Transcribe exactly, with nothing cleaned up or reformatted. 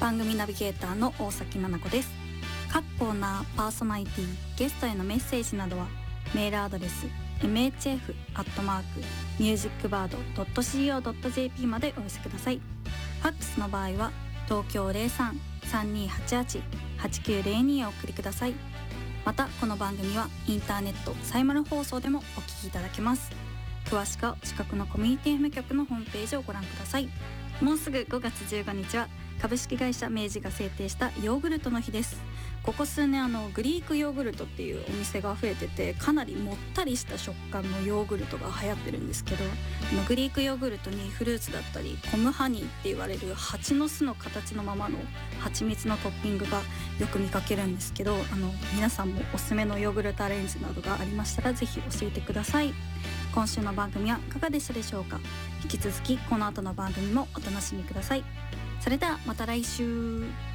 番組ナビゲーターの大崎奈々子です。各コーナー、パーソナリティ、ゲストへのメッセージなどはメールアドレス エムエイチエフ アットマーク ミュージックバード ドット シーオー ドット ジェーピー までお寄せください。ファックスの場合は東京 ゼロさん さんにーはちはち はちきゅうゼロに へお送りください。またこの番組はインターネットサイマル放送でもお聞きいただけます。詳しくは近くのコミュニティ エフエム 局のホームページをご覧ください。もうすぐごがつじゅうごにちは株式会社明治が制定したヨーグルトの日です。ここ数年あのグリークヨーグルトっていうお店が増えてて、かなりもったりした食感のヨーグルトが流行ってるんですけど、あのグリークヨーグルトにフルーツだったりコムハニーって言われる蜂の巣の形のままの蜂蜜のトッピングがよく見かけるんですけど、あの皆さんもおすすめのヨーグルトアレンジなどがありましたらぜひ教えてください。今週の番組はいかがでしたでしょうか。引き続きこの後の番組もお楽しみください。それではまた来週。